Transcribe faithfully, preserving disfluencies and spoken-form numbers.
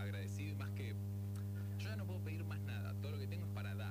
agradecido y más que yo ya no puedo pedir más nada, todo lo que tengo es para dar.